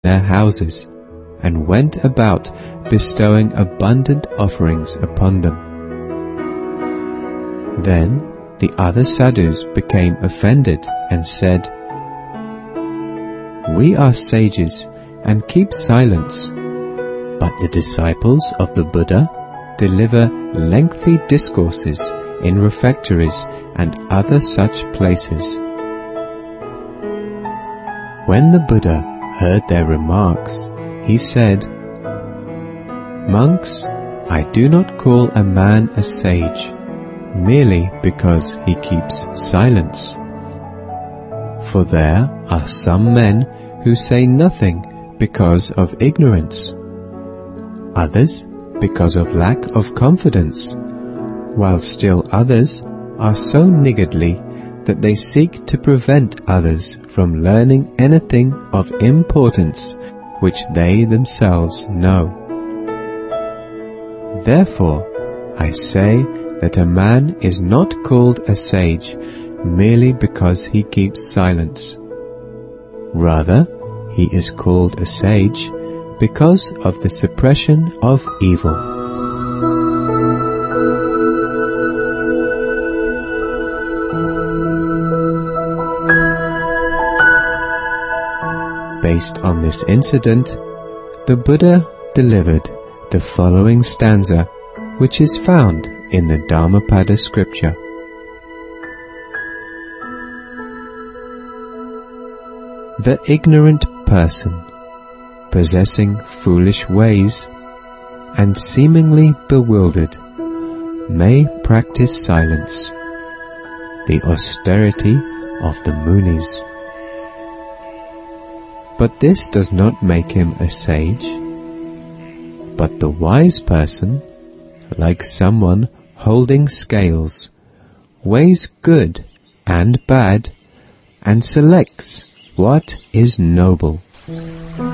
their houses, and went about bestowing abundant offerings upon them. Then the other Sadhus became offended and said, "We are sages and keep silence, but the disciples of the Buddha deliver lengthy discourses in refectories and other such places." When the Buddha heard their remarks, he said, "Monks, I do not call a man a sage merely because he keeps silence. For there are some men who say nothing because of ignorance, others because of lack of confidence, while still others are so niggardly that they seek to prevent others from learning anything of importance which they themselves know. Therefore, I say that a man is not called a sage merely because he keeps silence. Rather, he is called a sage because of the suppression of evil." Based on this incident, the Buddha delivered the following stanza, which is found in the Dhammapada scripture. The ignorant person, possessing foolish ways, and seemingly bewildered, may practice silence, the austerity of the Munis. But this does not make him a sage. But the wise person, like someone holding scales, weighs good and bad, and selects what is noble.